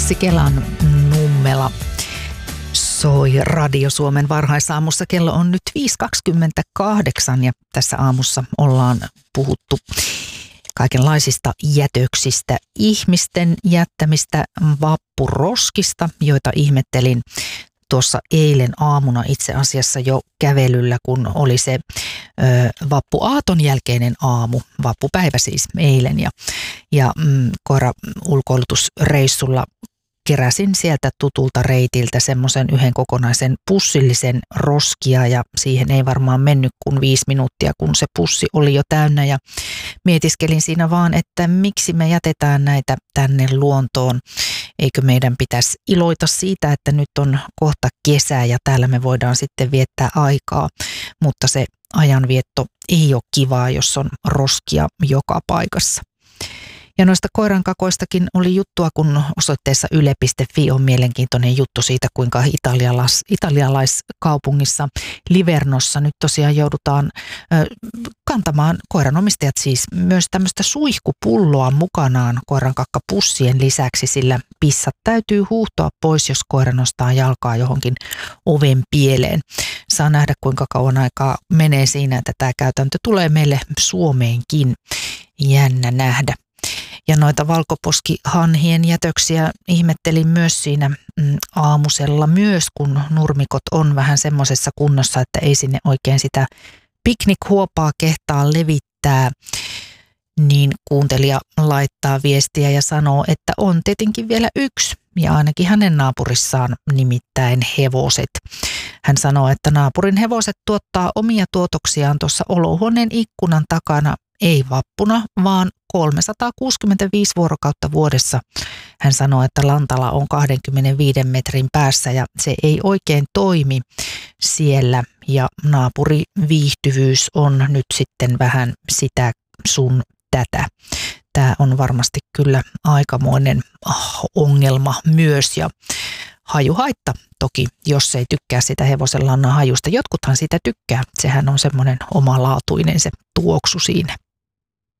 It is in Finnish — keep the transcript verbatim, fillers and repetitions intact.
Anssi Kelan Nummela soi Radio Suomen varhaisaamussa. Kello on nyt viisi kaksikymmentäkahdeksan ja tässä aamussa ollaan puhuttu kaikenlaisista jätöksistä, ihmisten jättämistä vappuroskista, joita ihmettelin tuossa eilen aamuna itse asiassa jo kävelyllä, kun oli se ö, vappuaaton jälkeinen aamu, vappupäivä siis eilen. Ja, ja mm, koira-ulkoilutusreissulla keräsin sieltä tutulta reitiltä semmoisen yhden kokonaisen pussillisen roskia ja siihen ei varmaan mennyt kuin viisi minuuttia, kun se pussi oli jo täynnä ja mietiskelin siinä vaan, että miksi me jätetään näitä tänne luontoon. Eikö meidän pitäisi iloita siitä, että nyt on kohta kesä ja täällä me voidaan sitten viettää aikaa, mutta se ajanvietto ei ole kivaa, jos on roskia joka paikassa. Ja noista koirankakoistakin oli juttua, kun osoitteessa yle piste fi on mielenkiintoinen juttu siitä, kuinka italialais, italialaiskaupungissa Livernossa nyt tosiaan joudutaan ö, kantamaan koiranomistajat siis myös tämmöistä suihkupulloa mukanaan koirankakkapussien lisäksi, sillä pissat täytyy huuhtoa pois, jos koira nostaa jalkaa johonkin oven pieleen. Saa nähdä, kuinka kauan aikaa menee siinä, että tämä käytäntö tulee meille Suomeenkin. Jännä nähdä. Ja noita valkoposkihanhien jätöksiä ihmettelin myös siinä mm, aamusella myös, kun nurmikot on vähän semmoisessa kunnossa, että ei sinne oikein sitä piknikhuopaa kehtaa levittää. Niin kuuntelija laittaa viestiä ja sanoo, että on tietenkin vielä yksi ja ainakin hänen naapurissaan, nimittäin hevoset. Hän sanoo, että naapurin hevoset tuottaa omia tuotoksiaan tuossa olohuoneen ikkunan takana, ei vappuna, vaan kolmesataakuusikymmentäviisi vuorokautta vuodessa. Hän sanoo, että lantala on kaksikymmentäviisi metrin päässä ja se ei oikein toimi siellä. Ja naapuriviihtyvyys on nyt sitten vähän sitä sun tätä. Tämä on varmasti kyllä aikamoinen ongelma myös ja hajuhaitta toki, jos ei tykkää sitä hevosenlannan hajusta. Jotkuthan sitä tykkää, sehän on semmoinen omalaatuinen se tuoksu siinä.